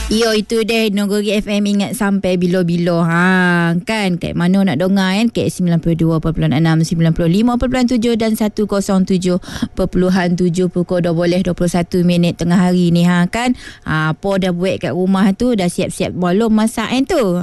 Yo, itu deh Nogori FM ingat sampai bilo-bilo kan kat mana nak dengar kan, kat 92.6, 95.7 dan 107.7 pukul 2 boleh 21 minit tengah hari ni kan. Apa dah buat kat rumah tu, dah siap-siap belum masak tu?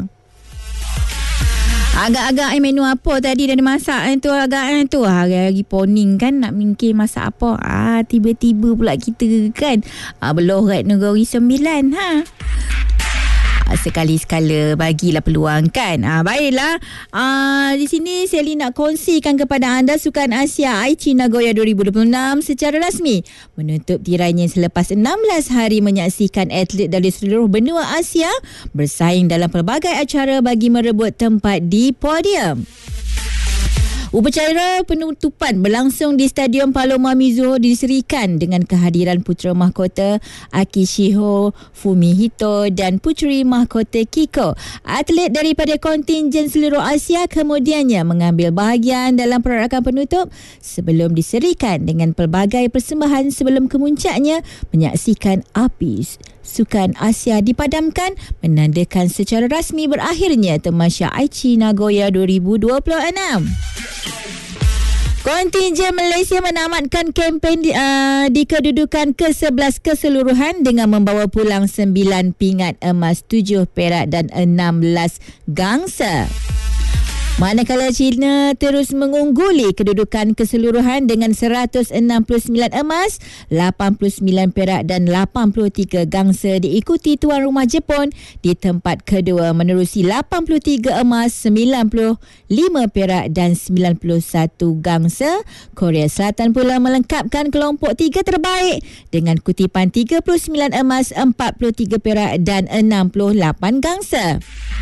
Agak-agak menu apa tadi dah masak tu agak tu hari-hari poning kan nak mikir masak apa. Tiba-tiba pula kita kan belorat Negeri Sembilan sekali-sekala bagilah peluang kan. Baiklah, di sini Sally nak kongsikan kepada anda Sukan Asia Aichi Nagoya 2026 secara rasmi menutup tirainya selepas 16 hari menyaksikan atlet dari seluruh benua Asia bersaing dalam pelbagai acara bagi merebut tempat di podium. Upacara penutupan berlangsung di Stadium Paloma Mizuho diserikan dengan kehadiran putera mahkota Akishiho Fumihito dan puteri mahkota Kiko. Atlet daripada kontingen seluruh Asia kemudiannya mengambil bahagian dalam perarakan penutup sebelum diserikan dengan pelbagai persembahan sebelum kemuncaknya menyaksikan api Sukan Asia dipadamkan menandakan secara rasmi berakhirnya Tamasya Aichi Nagoya 2026. Kontingen Malaysia menamatkan kempen di kedudukan ke-11 keseluruhan dengan membawa pulang 9 pingat emas, 7 perak dan 16 gangsa. Manakala China terus mengungguli kedudukan keseluruhan dengan 169 emas, 89 perak dan 83 gangsa, diikuti tuan rumah Jepun di tempat kedua menerusi 83 emas, 95 perak dan 91 gangsa. Korea Selatan pula melengkapkan kelompok 3 terbaik dengan kutipan 39 emas, 43 perak dan 68 gangsa.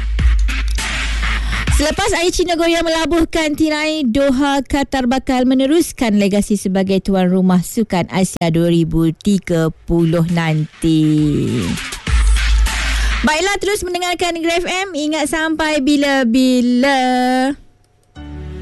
Selepas Aichi Nagoya melabuhkan tirai, Doha, Qatar bakal meneruskan legasi sebagai tuan rumah Sukan Asia 2030 nanti. Baiklah, terus mendengarkan Grab FM. Ingat sampai bila-bila.